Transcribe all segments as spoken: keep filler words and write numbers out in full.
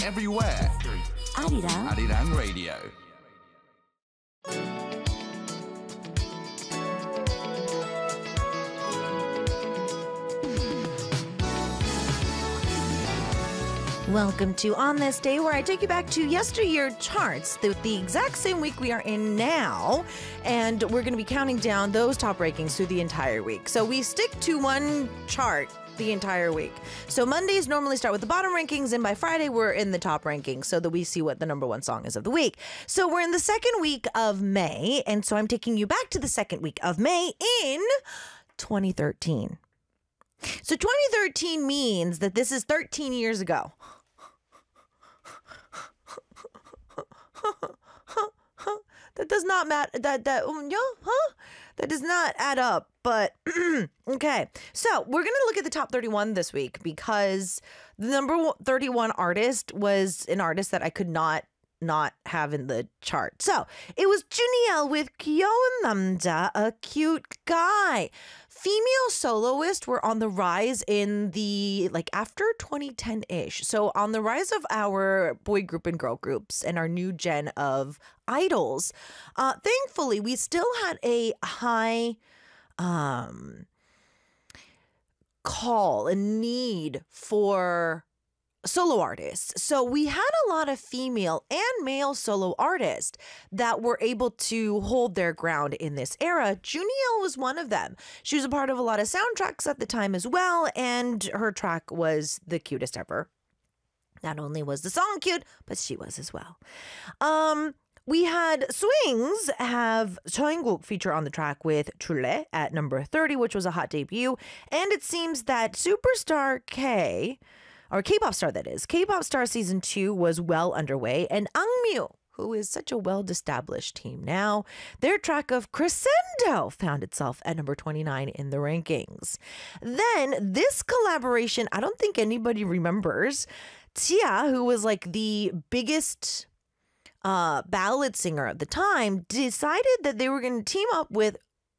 everywhere. 아리랑 Arirang Radio. Welcome to On This Day, where I take you back to yesteryear charts, the, the exact same week we are in now, and we're going to be counting down those top rankings through the entire week. So we stick to one chart the entire week. So Mondays normally start with the bottom rankings, and by Friday we're in the top rankings so that we see what the number one song is of the week. So we're in the second week of May, and so I'm taking you back to the second week of May in twenty thirteen. So twenty thirteen means that this is thirteen years ago. That does not matter. That that um, yeah, huh? That does not add up. But okay, so we're gonna look at the top thirty-one this week because the number thirty-one artist was an artist that I could not not have in the chart. So it was Juniel with 귀여운 남자, a cute guy. Female soloists were on the rise in the, like, after twenty ten-ish. So on the rise of our boy group and girl groups and our new gen of idols, uh, thankfully, we still had a high um, call, a need for solo artists. So we had a lot of female and male solo artists that were able to hold their ground in this era. Juniel was one of them. She was a part of a lot of soundtracks at the time as well, and her track was the cutest ever. Not only was the song cute, but she was as well. Um, we had Swings have Jungkook feature on the track with Chule at number thirty, which was a hot debut. And it seems that Superstar K, or K-pop star that is, K-pop star season two was well underway, and Angmyu, who is such a well-established team now, their track of Crescendo found itself at number twenty-nine in the rankings. Then this collaboration, I don't think anybody remembers. Tia, who was like the biggest uh, ballad singer at the time, decided that they were going to team up with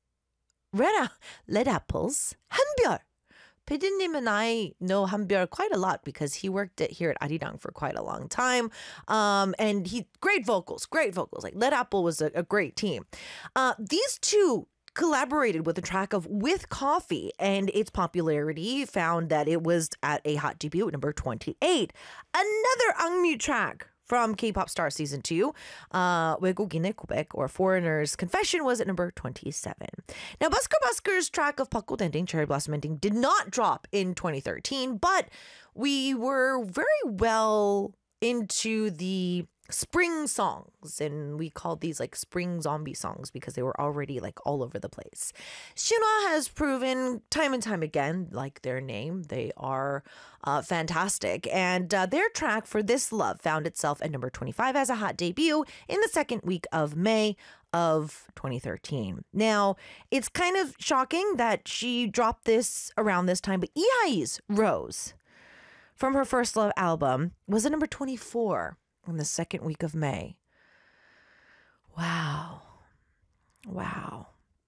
Red, Red Apple's 한별. 피디님 and I know 한별 quite a lot because he worked at, here at Arirang for quite a long time. Um, and he great vocals, great vocals. Like Red Apple was a, a great team. Uh, these two collaborated with a track of With Coffee, and its popularity found that it was at a hot debut at number twenty-eight. Another Angmyu track from K-pop Star Season two, uh, 외국인의 고백, or Foreigner's Confession, was at number twenty-seven. Now, Busker Busker's track of 벚꽃 Ending, Cherry Blossom Ending did not drop in twenty thirteen, but we were very well into the spring songs, and we called these like spring zombie songs because they were already like all over the place. Shinhwa has proven time and time again, like their name, they are uh, fantastic, and uh, their track For This Love found itself at number twenty-five as a hot debut in the second week of May of twenty thirteen. Now, it's kind of shocking that she dropped this around this time, but Ihai's Rose from her First Love album was at number twenty-four in the second week of May. Wow. Wow.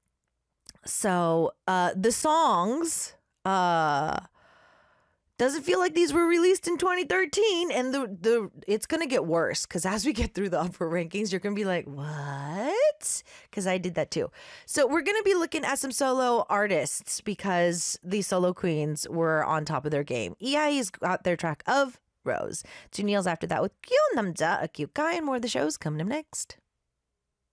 So uh, the songs, uh, doesn't feel like these were released in twenty thirteen, and the the it's going to get worse because as we get through the upper rankings, you're going to be like, what? Because I did that too. So we're going to be looking at some solo artists because the solo queens were on top of their game. Ihai's got their track of Rose. Juniel's after that with 귀여운 남자, a cute guy, and more of the shows coming up next.